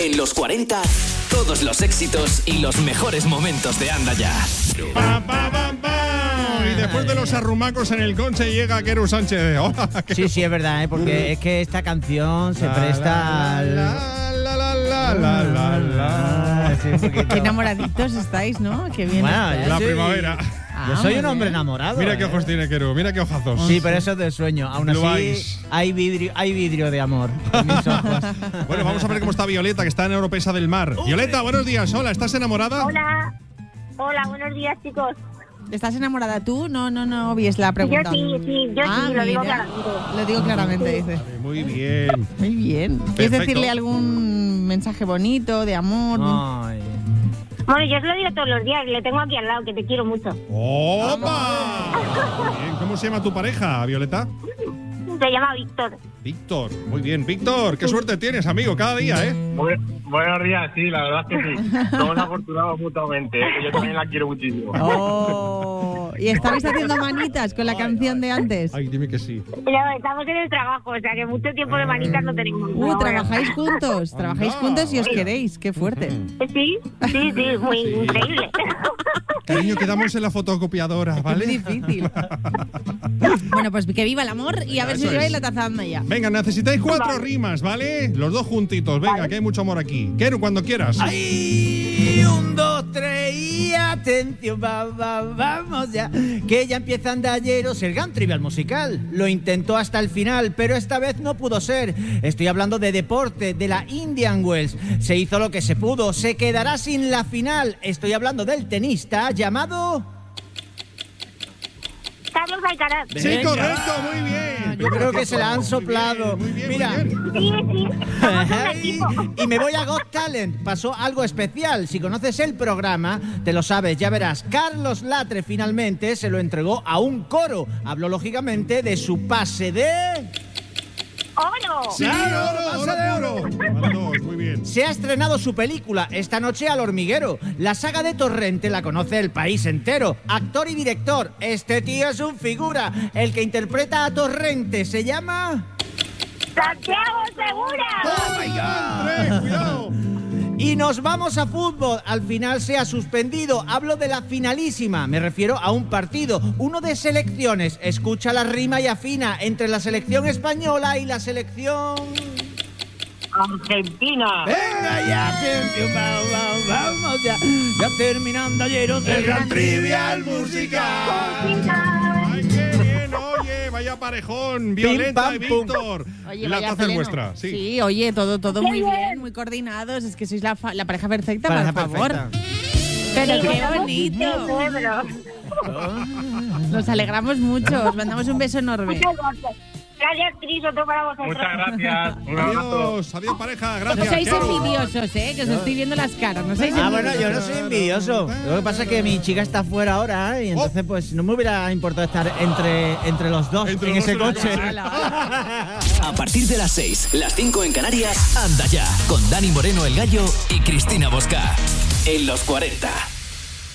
En los 40, todos los éxitos y los mejores momentos de Anda Ya. Pa, pa, pa, pa. Y después de los arrumacos en el Conche llega Quero Sánchez. Hola, Quero. Sí, es verdad, porque es que esta canción se presta al... Qué enamoraditos estáis, ¿no? Qué bien. Bueno, estáis. La primavera. Yo soy muy un hombre bien. enamorado. Mira qué ojos tiene Quero, mira qué ojazos. Sí, pero eso es de sueño. Aún Blue así, eyes. hay vidrio de amor en mis ojos. Bueno, vamos a ver cómo está Violeta, que está en Europesa del Mar. Violeta, buenos días. Hola, ¿estás enamorada? Hola, buenos días, chicos. ¿Estás enamorada tú? No, obvies la pregunta. Yo sí, lo digo mira. claramente. Lo digo claramente, dice. Muy bien. Muy bien. ¿Quieres Perfecto. decirle algún mensaje bonito, de amor? Ay. Bueno, yo os lo digo todos los días, le tengo aquí al lado, que te quiero mucho. ¡Opa! Bien, ¿cómo se llama tu pareja, Violeta? Se llama Víctor. Víctor. Muy bien, Víctor. Qué suerte tienes, amigo, cada día, ¿eh? Buenos días, sí, la verdad es que sí. Somos afortunados mutuamente, que yo también la quiero muchísimo. Oh, ¿y estabais haciendo manitas con la canción de antes? Ay, dime que sí. Pero estamos en el trabajo, o sea que mucho tiempo de manitas no tenemos. ¿Trabajáis juntos? ¿Trabajáis juntos y os queréis? ¡Qué fuerte! Sí, muy increíble. Cariño, quedamos en la fotocopiadora, ¿vale? Es difícil. Bueno, pues que viva el amor y a ver si Eso lleváis es. la taza anda ya. Venga, necesitáis 4 rimas, ¿vale? Los dos juntitos. Venga, que hay mucho amor aquí. Quero, cuando quieras. ¡Ay! 1, 2, 3 y atención, vamos ya. Que ya empieza Andalleros, el gran trivial musical. Lo intentó hasta el final, pero esta vez no pudo ser. Estoy hablando de deporte, de la Indian Wells. Se hizo lo que se pudo, se quedará sin la final. Estoy hablando del tenista llamado... Carlos Alcaraz. Sí, Venga. correcto, muy bien. Yo creo que se la han soplado. Muy bien, Mira. muy bien. Sí, somos un equipo. Y me voy a Got Talent. Pasó algo especial. Si conoces el programa, te lo sabes, ya verás. Carlos Latre finalmente se lo entregó a un coro. Habló lógicamente de su pase de... ¡Oro! Sí, oro, oro puro. Van dos, muy bien. Se ha estrenado su película esta noche al hormiguero. La saga de Torrente la conoce el país entero. Actor y director. Este tío es un figura. El que interpreta a Torrente se llama... ¡Santiago Segura! ¡Oh, my God! 3, cuidado. Y nos vamos a fútbol. Al final se ha suspendido. Hablo de la finalísima. Me refiero a un partido, uno de selecciones. Escucha la rima y afina entre la selección española y la selección... Argentina. Venga ya, atención, vamos ya. Ya terminando ayer el gran trivial musical. Ay, qué bien, oye, vaya parejón. Violeta pam, y pum. Víctor. Oye, La vaya taza es pleno. vuestra. Sí. Oye, todo muy bien, muy coordinados. Es que sois la pareja perfecta, Pareja por favor. perfecta. Pero Sí, qué somos bonito. cerebros. Nos alegramos mucho. Os mandamos un beso enorme. Muchas gracias. Gracias, Cris, otro para vosotros. Muchas gracias. Un abrazo. Adiós, pareja. No Gracias. seáis Quero. envidiosos, que os estoy viendo las caras. No seáis envidiosos. Bueno, yo no soy envidioso. Lo que pasa es que mi chica está fuera ahora y entonces pues no me hubiera importado estar entre los dos Entre en los ese dos en el coche. coche. A partir de las 6, las 5 en Canarias, Anda Ya, con Dani Moreno el Gallo y Cristina Bosca. En los 40.